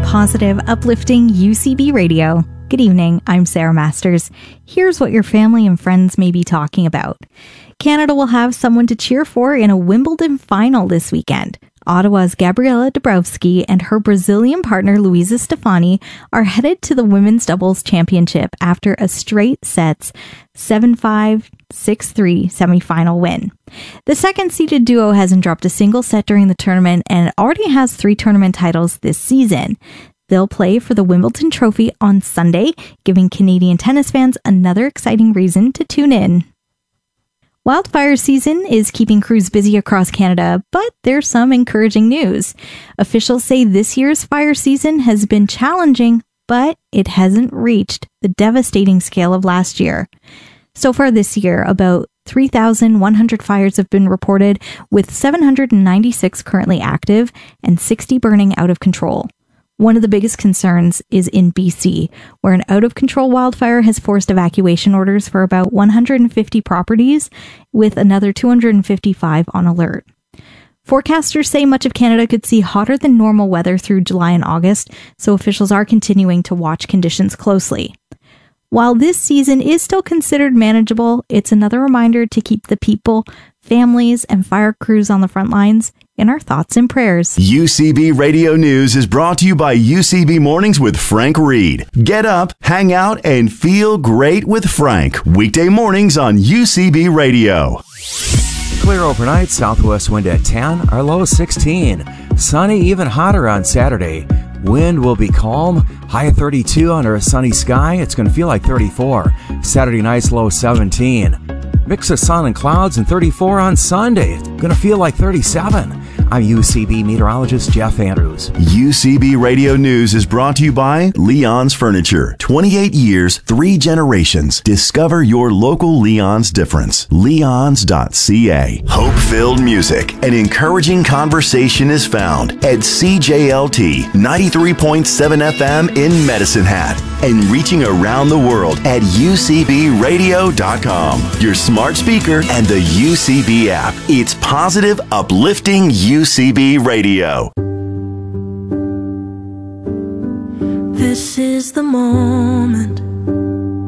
positive, uplifting UCB Radio. Good evening, I'm Sarah Masters. Here's what your family and friends may be talking about. Canada will have someone to cheer for in a Wimbledon final this weekend. Ottawa's Gabriela Dabrowski and her Brazilian partner Luisa Stefani are headed to the Women's Doubles Championship after a straight sets 7-5, 6-3 semifinal win. The second-seeded duo hasn't dropped a single set during the tournament and already has 3 tournament titles this season. They'll play for the Wimbledon Trophy on Sunday, giving Canadian tennis fans another exciting reason to tune in. Wildfire season is keeping crews busy across Canada, but there's some encouraging news. Officials say this year's fire season has been challenging, but it hasn't reached the devastating scale of last year. So far this year, about 3,100 fires have been reported, with 796 currently active and 60 burning out of control. One of the biggest concerns is in BC, where an out-of-control wildfire has forced evacuation orders for about 150 properties, with another 255 on alert. Forecasters say much of Canada could see hotter than normal weather through July and August, so officials are continuing to watch conditions closely. While this season is still considered manageable, it's another reminder to keep the people, families, and fire crews on the front lines in our thoughts and prayers. UCB Radio News is brought to you by UCB Mornings with Frank Reed. Get up, hang out, and feel great with Frank. Weekday mornings on UCB Radio. Clear overnight, southwest wind at 10, our low 16. Sunny, even hotter on Saturday. Wind will be calm, high of 32 under a sunny sky. It's going to feel like 34. Saturday night's low 17. Mix of sun and clouds and 34 on Sunday. It's going to feel like 37. I'm UCB meteorologist Jeff Andrews. UCB Radio News is brought to you by Leon's Furniture. 28 years, 3 generations. Discover your local Leon's difference. Leons.ca. Hope-filled music and encouraging conversation is found at CJLT 93.7 FM in Medicine Hat and reaching around the world at UCBradio.com. Your smart speaker and the UCB app. It's positive, uplifting UCB Radio. This is the moment